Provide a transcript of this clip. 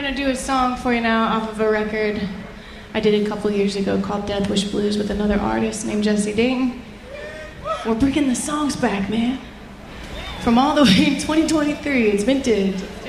gonna do a song for you now off of a record I did a couple years ago called Death Wish Blues with another artist named Jesse Dayton. We're bringing the songs back, man. From all the way in 2023, it's vintage.